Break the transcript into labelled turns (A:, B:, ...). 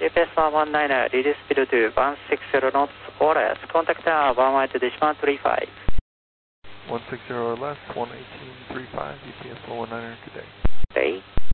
A: GPS 119, reduce speed to 160 knots or less. Contact tower 118.35.
B: 160 or less, 118.35, UPS 119, good day.
A: Day.